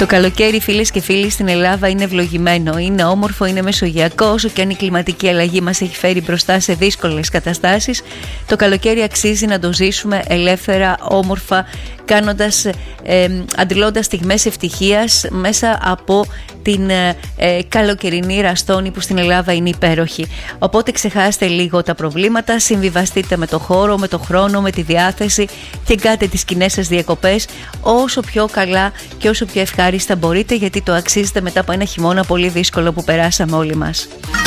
Το καλοκαίρι, φίλες και φίλοι, στην Ελλάδα είναι ευλογημένο, είναι όμορφο, είναι μεσογειακό. Όσο και αν η κλιματική αλλαγή μας έχει φέρει μπροστά σε δύσκολες καταστάσεις, το καλοκαίρι αξίζει να το ζήσουμε ελεύθερα, όμορφα, αντιλώντας στιγμές ευτυχίας μέσα από την καλοκαιρινή ραστόνη που στην Ελλάδα είναι υπέροχη. Οπότε ξεχάστε λίγο τα προβλήματα, συμβιβαστείτε με το χώρο, με το χρόνο, με τη διάθεση και κάντε τις κοινές σας διακοπές όσο πιο καλά και όσο πιο ευχάριστα μπορείτε, γιατί το αξίζετε μετά από ένα χειμώνα πολύ δύσκολο που περάσαμε όλοι μας.